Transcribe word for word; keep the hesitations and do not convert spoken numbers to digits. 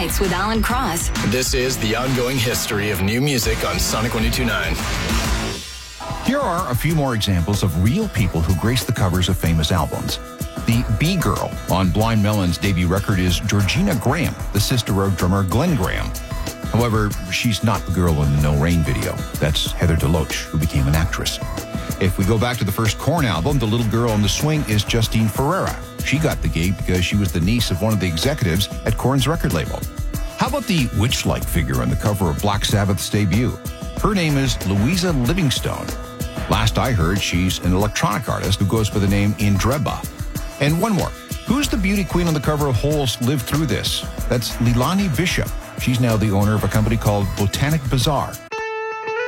Nights with Alan Cross. This is the ongoing history of new music on Sonic one oh two point nine. Here are a few more examples of real people who graced the covers of famous albums. The B-Girl on Blind Melon's debut record is Georgina Graham, the sister of drummer Glenn Graham. However, she's not the girl in the No Rain video. That's Heather DeLoach, who became an actress. If we go back to the first Korn album, the little girl on the swing is Justine Ferreira. She got the gig because she was the niece of one of the executives at Korn's record label. How about the witch-like figure on the cover of Black Sabbath's debut? Her name is Louisa Livingstone. Last I heard, she's an electronic artist who goes by the name Indreba. And one more. Who's the beauty queen on the cover of Hole's Live Through This? That's Leilani Bishop. She's now the owner of a company called Botanic Bazaar.